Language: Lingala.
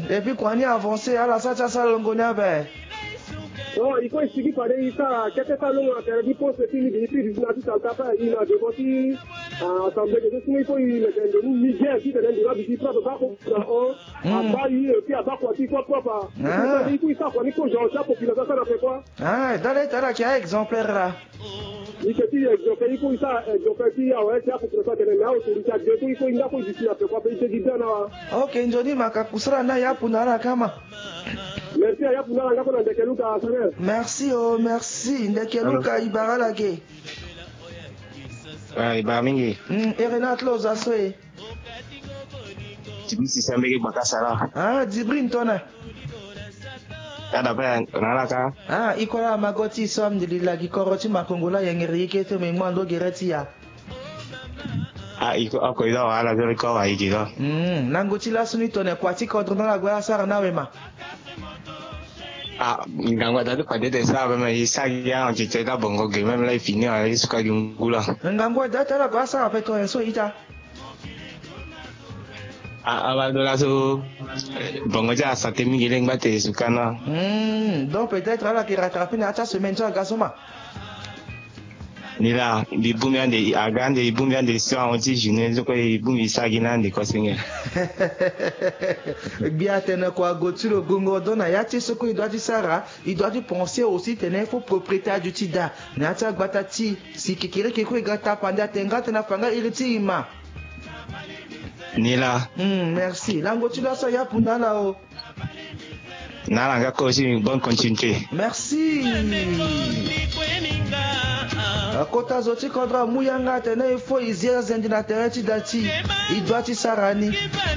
Et puis quand on est avancé, alors ça l'ongonia ben. Oh, il faut expliquer par ça, qu'est-ce que ça nous a fait, il faut se finir de puis il a dit ça tapa, il a dévoté assemblée de il faut il de nous Niger qui donne droit de propre pas pour abayi et puis abakwati quoi papa. Il faut ça quoi, il faut genre ça population ça fait quoi? Ah, dans qui a exemplaire là. Il faut il faut ça exemplaire qui a ouais ça pour ça que là autorité de il faut il a faut d'ici après quoi, il te dit bien là. OK, njoni makakusra na ya punara kama. Merci à Yapuna ngako na Ndekeluka asana. Merci oh merci Ndekeluka ibarala ke. Iba mingi. Renat Loza soe. Tibisi sambege bakasala. Ah, Dibri ntona. Ada pa nalaka. Ah, ikola magoti somdilila gikoroti makongola yengerike te memwando gereti ya. Ah, iko akoida wala zero ko wa ikido. Nangoti la suni tone kwati kodro na gwa sara na wema. Ah, ngangwa tatu pade de sa ba isagi ya nje da bongo ge meme la fini ala isuka ngula. Ngangwa data la gwa sara pe to so ita. Ah, abado la so bongo ja sa te mingi leng bate sukana. Donc peut-être là qui rattrape na ta semaine ça gasoma. Nila di bumi ande agande di bumi ande so anti june zo ko bumi isagi na ande ko singe. Bien tenir quoi gotiro gongo dona yati soko il doit sara il doit penser aussi tenir faut propriétaire du tida nata batati si kikire kiko igata panda tengata na fanga ilitima. Nila merci langotilo so ya pundala o. Nalanga ko si bonne continuité. Merci. Kota zoti kodra muyanga tena il faut izia zendina tereti dati il doit sarani.